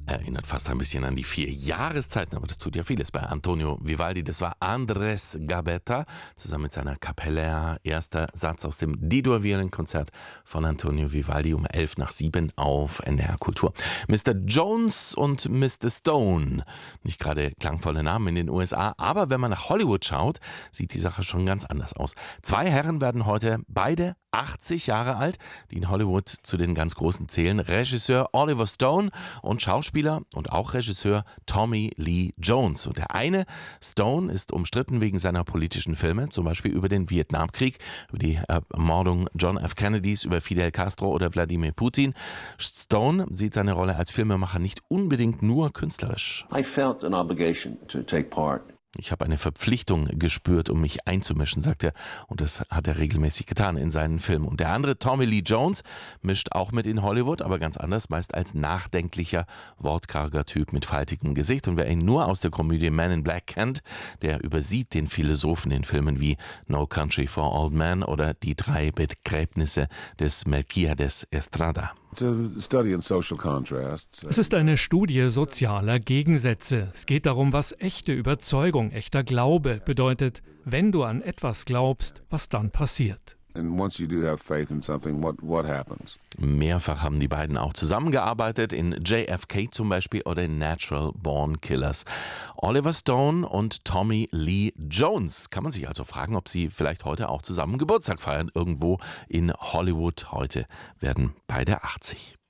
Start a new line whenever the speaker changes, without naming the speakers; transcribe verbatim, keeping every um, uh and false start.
Erinnert fast ein bisschen an die vier Jahreszeiten, aber das tut ja vieles bei Antonio Vivaldi. Das war Andres Gabetta zusammen mit seiner Capella. Erster Satz aus dem D-Dur-Violinkonzert von Antonio Vivaldi um elf nach sieben auf N D R Kultur. Mister Jones und Mister Stone. Nicht gerade klangvolle Namen in den U S A, aber wenn man nach Hollywood schaut, sieht die Sache schon ganz anders aus. Zwei Herren werden heute beide achtzig Jahre alt, die in Hollywood zu den ganz Großen zählen. Regisseur Oliver Stone und Schauspieler und auch Regisseur Tommy Lee Jones. Und der eine, Stone, ist umstritten wegen seiner politischen Filme, zum Beispiel über den Vietnamkrieg, über die Ermordung John F. Kennedys, über Fidel Castro oder Wladimir Putin. Stone sieht seine Rolle als Filmemacher nicht unbedingt nur künstlerisch.
I felt an obligation to take part.
Ich habe eine Verpflichtung gespürt, um mich einzumischen, sagt er. Und das hat er regelmäßig getan in seinen Filmen. Und der andere, Tommy Lee Jones, mischt auch mit in Hollywood, aber ganz anders, meist als nachdenklicher, wortkarger Typ mit faltigem Gesicht. Und wer ihn nur aus der Komödie Man in Black kennt, der übersieht den Philosophen in Filmen wie No Country for Old Men oder Die drei Begräbnisse des Melquiades Estrada.
Es ist eine Studie sozialer Gegensätze. Es geht darum, was echte Überzeugung, echter Glaube bedeutet, wenn du an etwas glaubst, was dann passiert.
Mehrfach haben die beiden auch zusammengearbeitet, in J F K zum Beispiel oder in Natural Born Killers. Oliver Stone und Tommy Lee Jones. Kann man sich also fragen, ob sie vielleicht heute auch zusammen Geburtstag feiern, irgendwo in Hollywood. Heute werden beide achtzig.